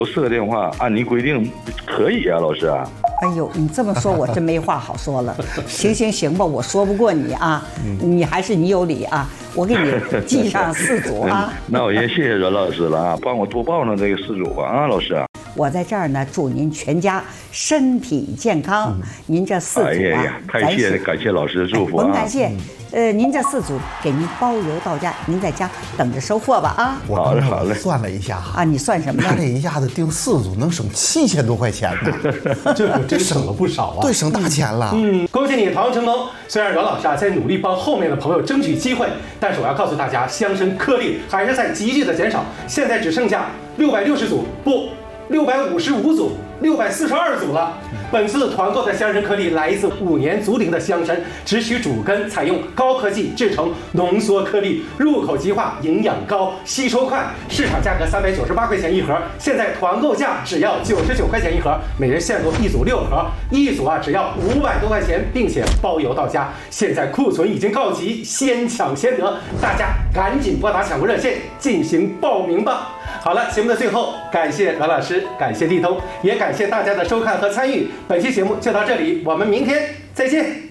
4个电话按您规定可以啊，老师啊。 哎呦，你这么说，我真没话好说了。行吧，我说不过你啊，你还是你有理啊，我给你记上4组啊。 那我先谢谢阮老师了啊，帮我多报上这个4组吧啊，老师啊。 我在这儿呢，祝您全家身体健康。您这4组啊， 哎呀，感谢老师的祝福啊。 甭感谢，您这4组给您包邮到家，您在家等着收货吧啊。 好嘞好嘞， 算了一下哈。 啊，你算什么呢？ 他这一下子订4组能省7000多块钱呢， 这可真省了不少啊！ 对，省大钱了。 恭喜你团购成功。虽然阮老师在努力帮后面的朋友争取机会，但是我要告诉大家，香参颗粒还是在急剧的减少，现在只剩下660组，不，655组，642组了。本次团购的香参颗粒来自5年足龄的香参，只取主根，采用高科技制成浓缩颗粒，入口即化，营养高，吸收快。市场价格398块钱一盒，现在团购价只要99块钱一盒，每人限购1组6盒，一组只要500多块钱，并且包邮到家。现在库存已经告急，先抢先得，大家赶紧拨打抢购热线进行报名吧。好了，节目的最后，感谢阮老师，感谢立通，也感谢大家的收看和参与。本期节目就到这里，我们明天再见。